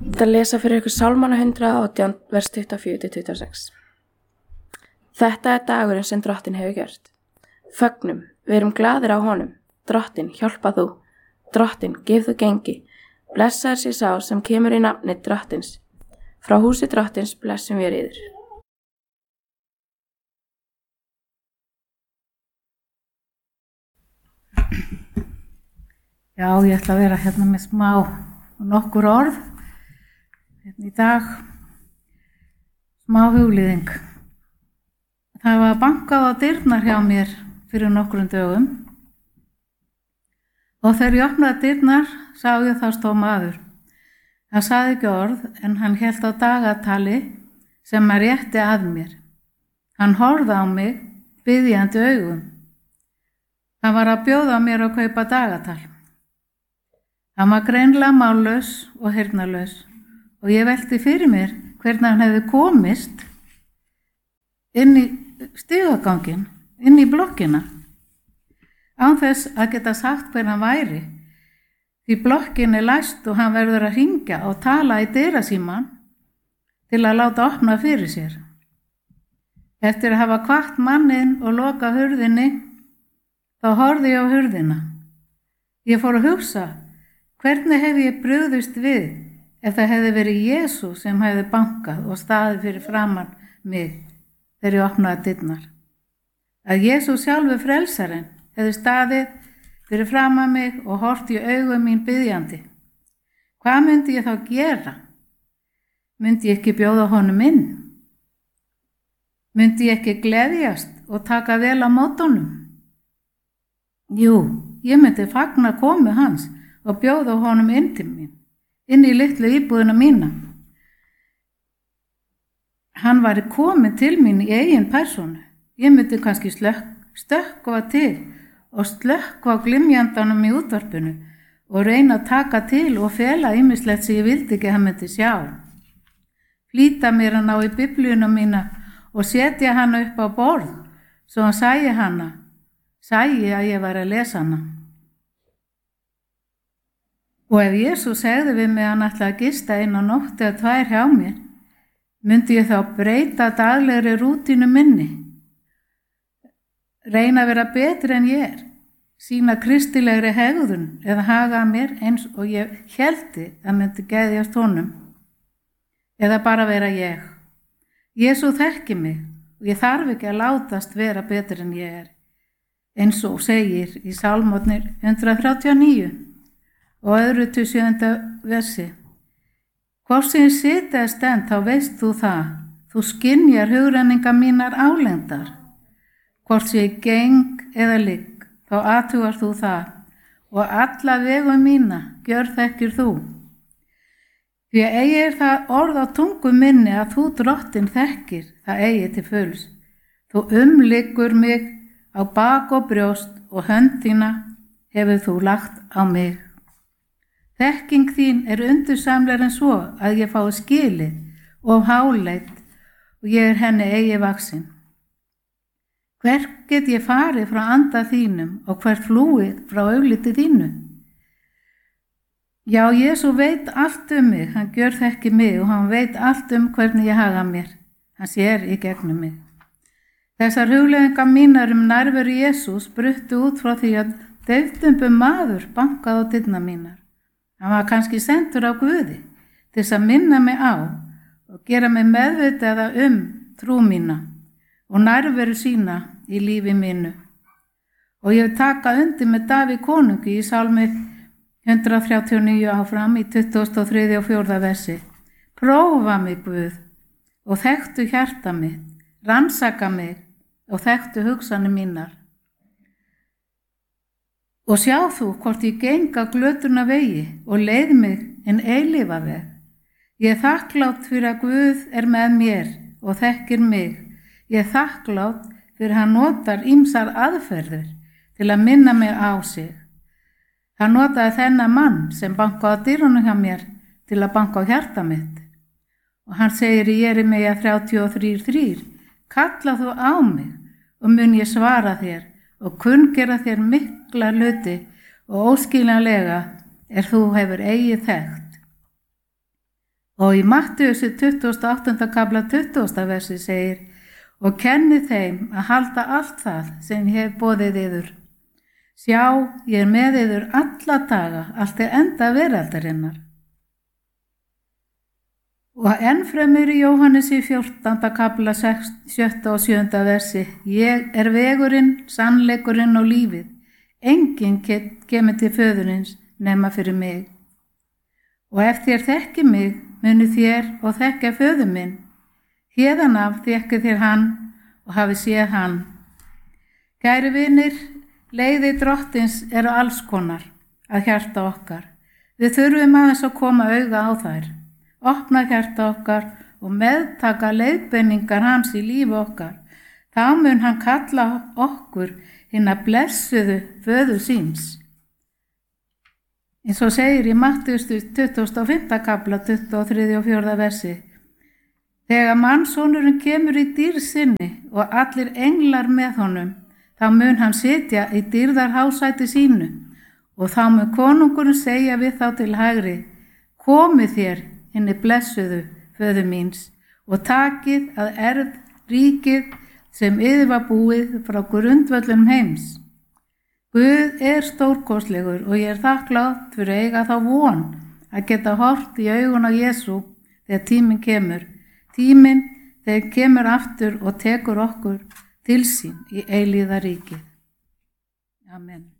Það lesa fyrir ykkur Sálmana 118, vers 24-26. Þetta er dagurinn sem Drottinn hefur gjört. Fögnum, við erum glaðir á honum. Drottinn, hjálpa þú. Drottinn, gef þú gengi. Blessaður sé sá sem kemur í nafni Drottins. Frá húsi Drottins blessum við yður. Já, ég ætla að vera hérna með nokkur orð hérna í dag, smá huglýðing. Það var bankað á dyrnar hjá mér fyrir nokkrum dögum og þegar ég opnaði dyrnar sá ég þar stóð maður. Hann sagði ekki orð en hann hélt á dagatali sem rétti að mér. Hann horfði á mig biðjandi augum. Hann var að bjóða mér að kaupa dagatal. Hann var greinilega mállaus og heyrnarlaus og ég velti fyrir mér hvernig hann hefði komist inn í stigaganginn, inn í blokkina, án þess að geta sagt hver hann væri. Því blokkin er læst og hann verður að hringja og tala í dyrasímann til að láta opna fyrir sér. Eftir að hafa hvatt manninn og loka hurðinni, þá horfði ég á hurðina. Ég fór að hugsa, hvernig hef ég brugðist við ef það hefði verið Jesús sem hefði bankað og staðið fyrir framan mig þegar ég opnaði dyrnar? Að Jesús sjálfur frelsarinn hefði staðið fyrir framan mig og horft í augu mín biðjandi. Hvað myndi ég þá gera? Myndi ég ekki bjóða honum inn? Myndi ég ekki gleðjast og taka vel á móti honum? Jú, ég myndi fagna komu hans og bjóða honum inn til mín, inn í litlu íbúðina mína. Hann væri kominn til mín í eigin persónu. Ég myndi kannski stökkva til og slökkva á glymjandanum í útvarpinu og reyna að taka til og fela ýmislegt sem ég vildi ekki að hann myndi sjá. Flýta mér að ná í biblíuna mína og setja hana upp á borð svo hann sæi að ég var að lesa hana. Og ef Jesús segði við mig að hann ætlaði að gista 1 nótt eða 2 hjá mér, myndi ég þá breyta daglegri rútínu minni. Reyna að vera betri en ég er, sýna kristilegri hegðun eða haga mér eins og ég héldi að myndi geðjast honum. Eða bara vera ég. Jesús þekki mig og ég þarf ekki að látast vera betri en ég er. Eins og segir í Sálmotnir 139. Og öðru til 7. versi. Hvort sem ég sita eða stend, þá veist þú það. Þú skynjar hugrenningar mínar álengdar. Hvort sem ég geng eða ligg, þá athugar þú það. Og alla vegu mína gjörþekkir þú. Því að eigi það orð á tungu minni að þú Drottinn þekkir, það eigi til fulls. Þú umliggur mig á bak og brjóst og hönd þína hefur þú lagt á mig. Þekking þín er undursamlegri en svo að ég fái skilið og háleit og ég er henni eigi vaksin. Hvert get ég farið frá anda þínum og hvert flúið frá augliti þínu? Já, Jesús veit allt mig, hann gjörþekki mig og hann veit allt hvernig ég haga mér. Hann sér í gegnum mig. Þessar hugleiðingar mínar nærveru Jesús bruttu út frá því að deyfdumbur maður bankaði á dyrnar mínar. Hann var kannski sendur á Guði til þess að minna mig á og gera mig meðvitaða trú mína og nærveru sína í lífi mínu. Og ég taka undir með Davíð konungi í Sálmi 139 áfram í 23. og 4. versi. Prófa mig, Guð, og þekktu hjarta mitt, rannsaka mig og þekktu hugsanir mínar. Og sjá þú hvort ég geng á glötuna vegi og leið mig en eilífa veg. Ég er þakklátt fyrir að Guð er með mér og þekkir mig. Ég er þakklátt fyrir að hann notar ýmsar aðferðir til að minna mig á sig. Hann notaði þennan mann sem bankaði á dyrunum hjá mér til að banka á hjarta mitt. Og hann segir í Jeremíja 33:3, kalla þú á mig og mun ég svara þér og kunngera þér mikla hluti og óskiljanlega þú hefur eigi þekkt. Og í Mattheusi 28. kafla 20. versi segir: og kenni þeim að halda allt það sem ég hef boðið yður. Sjá, ég er með yður alla daga, allt til enda veraldarinnar. Og ennfremur í Jóhannesi 14. kafla 7. og 7. versi: ég er vegurinn, sannleikurinn og lífið. Enginn kemur til föðurins nema fyrir mig. Og ef þér þekki mig, munu þér og þekkja föður minn. Héðan af þekki þér hann og hafi séð hann. Kæri vinir, leiði drottins eru alls konar að hjarta okkar. Við þurfum aðeins að koma auga á þær, opna hjarta okkar og meðtaka leiðbeiningar hans í lífi okkar. Þá mun hann kalla okkur hina blessuðu föður síns. Eins og segir í Mattheus 25. kafla 23. og 4. versi: þegar mannssonurinn kemur í dýrð sinni og allir englar með honum, þá mun hann sitja í dýrðarhásæti sínu og þá mun konungurinn segja við þá til hægri: komið þér hinni blessuðu föður míns og takið að erð ríkið sem yður var búið frá grundvöllum heims. Guð er stórkostlegur og ég er þakklátt fyrir að eiga þá von að geta horft í augun á Jesú þegar tíminn kemur. Tíminn þegar kemur aftur og tekur okkur til sín í eilíða ríkið. Amen.